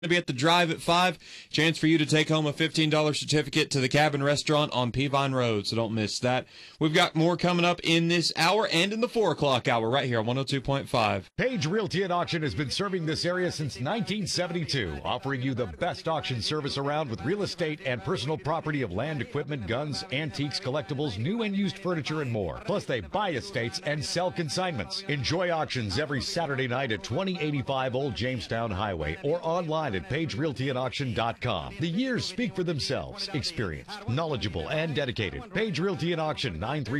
To be at the Drive at 5. Chance for you to take home a $15 certificate to the Cabin Restaurant on Peavine Road, so don't miss that. We've got more coming up in this hour and in the 4 o'clock hour right here on 102.5. Page Realty and Auction has been serving this area since 1972, offering you the best auction service around with real estate and personal property of land, equipment, guns, antiques, collectibles, new and used furniture, and more. Plus, they buy estates and sell consignments. Enjoy auctions every Saturday night at 2085 Old Jamestown Highway or online at PageRealtyAndAuction.com. The years speak for themselves. Experienced, knowledgeable, and dedicated. Page Realty and Auction,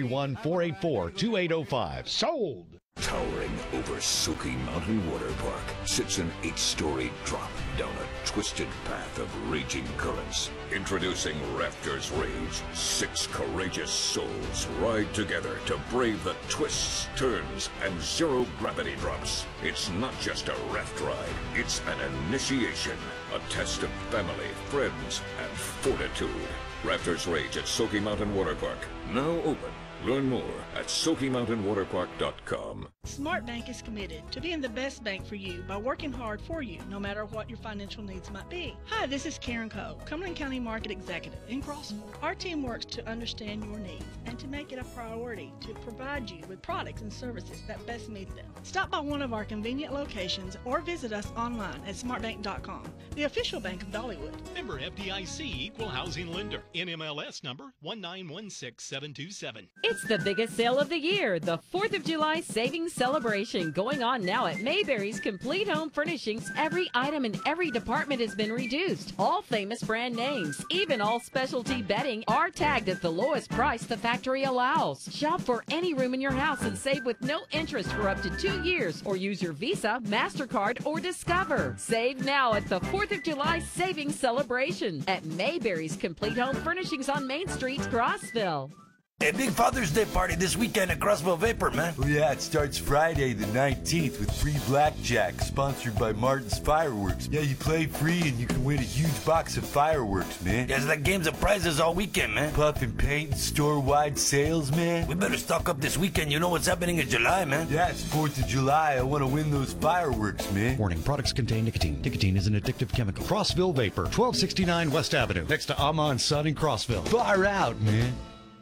931-484-2805. Sold! Towering over Soaky Mountain Water Park sits an 8-story drop down a twisted path of raging currents. Introducing Rafters Rage. 6 courageous souls ride together to brave the twists, turns, and zero-gravity drops. It's not just a raft ride. It's an initiation. A test of family, friends, and fortitude. Rafters Rage at Soaky Mountain Water Park. Now open. Learn more at SoakyMountainWaterPark.com. SmartBank is committed to being the best bank for you by working hard for you, no matter what your financial needs might be. Hi, this is Karen Cole, Cumberland County Market Executive in Crossville. Our team works to understand your needs and to make it a priority to provide you with products and services that best meet them. Stop by one of our convenient locations or visit us online at smartbank.com, the official bank of Dollywood. Member FDIC, Equal Housing Lender, NMLS number 1916727. It's the biggest sale of the year, the 4th of July Savings Celebration, going on now at Mayberry's Complete Home Furnishings. Every item in every department has been reduced. All famous brand names, even all specialty bedding, are tagged at the lowest price the factory allows. Shop for any room in your house and save with no interest for up to 2 years, or use your Visa, MasterCard, or Discover. Save now at the 4th of July Savings Celebration at Mayberry's Complete Home Furnishings on Main Street, Crossville. A big Father's Day party this weekend at Crossville Vapor, man. Oh, yeah, it starts Friday the 19th with free blackjack, sponsored by Martin's Fireworks. Yeah, you play free and you can win a huge box of fireworks, man. Yeah, it's like games and prizes all weekend, man. Puff and paint, store-wide sales, man. We better stock up this weekend. You know what's happening in July, man. Yeah, it's 4th of July. I want to win those fireworks, man. Warning, products contain nicotine. Nicotine is an addictive chemical. Crossville Vapor, 1269 West Avenue, next to Amon Sun in Crossville. Far out, man.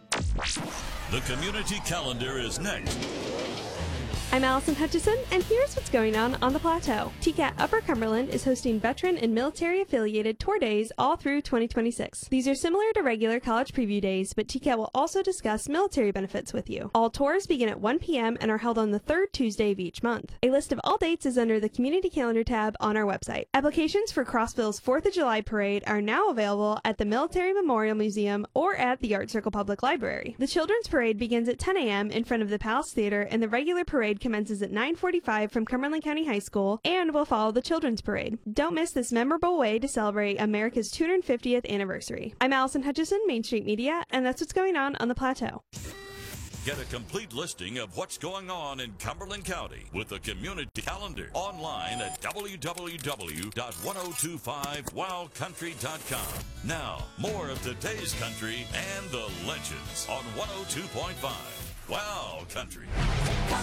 The community calendar is next. I'm Allison Hutchison, and here's what's going on the Plateau. TCAT Upper Cumberland is hosting veteran and military-affiliated tour days all through 2026. These are similar to regular college preview days, but TCAT will also discuss military benefits with you. All tours begin at 1 p.m. and are held on the 3rd Tuesday of each month. A list of all dates is under the Community Calendar tab on our website. Applications for Crossville's 4th of July Parade are now available at the Military Memorial Museum or at the Art Circle Public Library. The Children's Parade begins at 10 a.m. in front of the Palace Theater, and the regular parade commences at 9:45 from Cumberland County High School and will follow the Children's Parade. Don't miss this memorable way to celebrate America's 250th anniversary. I'm Allison Hutchison, Main Street Media, and that's what's going on the Plateau. Get a complete listing of what's going on in Cumberland County with the community calendar online at www.1025wowcountry.com. Now, more of today's country and the legends on 102.5 Wow Country.